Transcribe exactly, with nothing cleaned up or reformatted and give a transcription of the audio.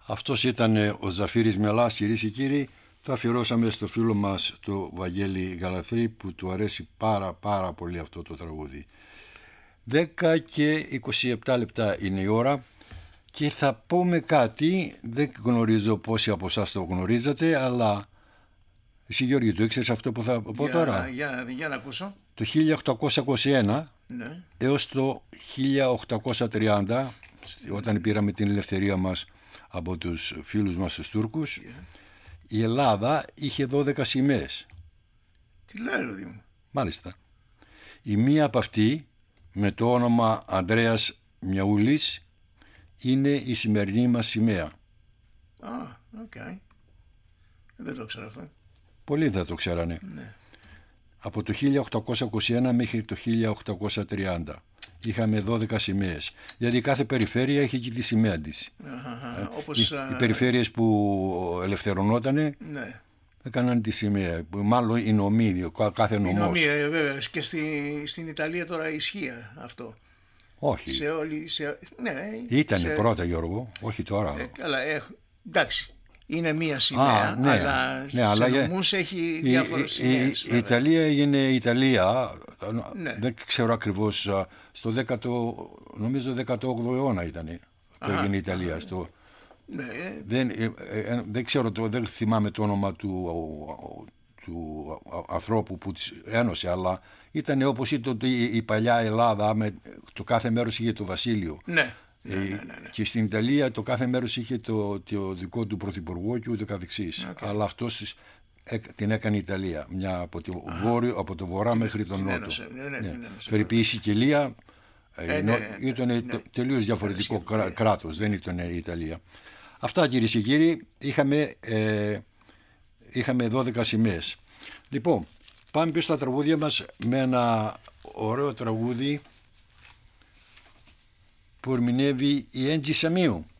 Αυτός ήταν ο Ζαφύρης Μελάς, κυρίες και κύριοι. Το αφιερώσαμε στο φίλο μας το Βαγγέλη Γαλαθρή, που του αρέσει πάρα πάρα πολύ αυτό το τραγούδι. δέκα και είκοσι επτά λεπτά είναι η ώρα και θα πούμε κάτι, δεν γνωρίζω πόσοι από εσάς το γνωρίζατε, αλλά εσύ Γιώργη το ήξερες αυτό που θα πω για, τώρα? Για, για να ακούσω. Το χίλια οκτακόσια είκοσι ένα, ναι, έως το χίλια οκτακόσια τριάντα, όταν πήραμε την ελευθερία μας από τους φίλους μας τους Τούρκους, yeah, η Ελλάδα είχε δώδεκα σημαίες. Τι λέει ρε Δήμο? Μάλιστα. Η μία από αυτή, με το όνομα Ανδρέας Μιαούλης, είναι η σημερινή μας σημαία. Α, ah, οκ. Okay. Δεν το ξέρω αυτό. Πολλοί δεν το ξέρανε. Ναι. Από το χίλια οκτακόσια είκοσι ένα μέχρι το χίλια οκτακόσια τριάντα είχαμε δώδεκα σημαίες. Γιατί κάθε περιφέρεια είχε και τη σημαία της. Uh-huh. Ε, Όπως, οι, οι περιφέρειες που ελευθερωνότανε, ναι, έκαναν τη σημαία. Μάλλον η νομή, κάθε νομός. Η νομή, βέβαια. Και στη, στην Ιταλία τώρα ισχύει αυτό. Όχι. Σε όλη, σε, ναι, Ήτανε σε... πρώτα, Γιώργο, όχι τώρα. Ε, καλά, ε, εντάξει. Είναι μία σημαία, Α, ναι, αλλά ναι, σε αλλά νομούς έχει διάφορες σημαίες. Η, η, η Ιταλία έγινε Ιταλία, ναι, δεν ξέρω ακριβώς, στο δέκατο, νομίζω δέκατο όγδοο αιώνα ήταν που έγινε η Ιταλία. Στο, ναι. δεν, ε, ε, δεν ξέρω, το, δεν θυμάμαι το όνομα του, του ανθρώπου που της ένωσε, αλλά ήταν όπως ήταν η, η παλιά Ελλάδα, με, το κάθε μέρος είχε το βασίλειο. Ναι. Ναι, ναι, ναι, ναι. Και στην Ιταλία το κάθε μέρος είχε το, το δικό του πρωθυπουργό και ούτω καθεξής. Okay. Αλλά αυτός την έκανε η Ιταλία, μια από, το βόρειο, από το βορρά μέχρι τον νότο. Ναι, ναι, ναι, ναι. Περίπου η Σικελία ε, ναι, ναι, ήταν ναι, τελείως διαφορετικό ναι, κρά, κράτος, δεν ήταν η Ιταλία. Αυτά, κυρίες και κύριοι, είχαμε, ε, είχαμε δώδεκα σημαίες. Λοιπόν, πάμε πίσω στα τραγούδια μας με ένα ωραίο τραγούδι που ερμηνεύει η Έντζη Σαμίου.